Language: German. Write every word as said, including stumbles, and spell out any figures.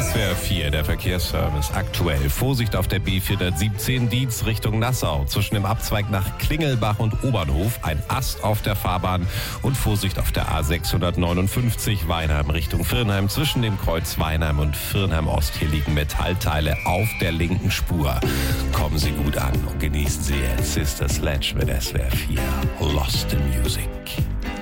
S W R vier, der Verkehrsservice. Aktuell Vorsicht auf der B vierhundertsiebzehn Dietz Richtung Nassau. Zwischen dem Abzweig nach Klingelbach und Obernhof ein Ast auf der Fahrbahn. Und Vorsicht auf der A sechshundertneunundfünfzig Weinheim Richtung Viernheim. Zwischen dem Kreuz Weinheim und Viernheim Ost. Hier liegen Metallteile auf der linken Spur. Kommen Sie gut an und genießen Sie jetzt Sister Sledge mit S W R vier. Lost in Music.